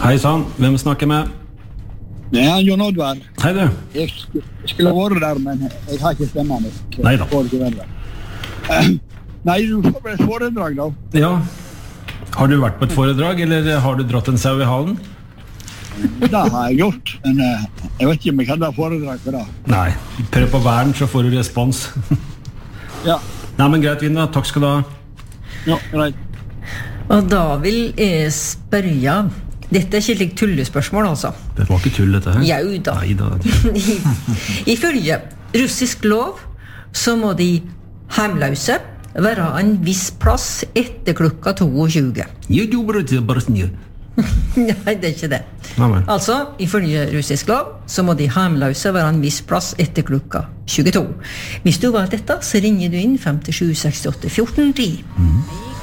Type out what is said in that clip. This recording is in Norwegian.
Hei sann, hvem snakker med? Det Jon Oddvar. Hei du. Jeg skulle vært der, men jeg har ikke stemmen. Neida. Nei, du får bare et foredrag da. Ja. Har du vært på et foredrag, eller har du dratt en sau i halen? Det har jeg gjort, men jeg vet ikke om jeg hadde foredrag for det. Nei, prøv på vern, så får du respons. Ja. Nei, men greit, Vinda. Takk skal du ha. Ja, greit. Og da vil jeg spørre, dette ikke litt tullespørsmål altså. Det var ikke tull, dette her. Jau da. Neida. Ifølge russisk lov så må de hjemløse være en viss plass etter klokka 22. Nei, det ikke det. Nei. Altså, ifølge russisk lov så må de hjemløse være en viss plass etter klokka 22. Hvis du vet dette, så ringer du inn 57 68 14 10.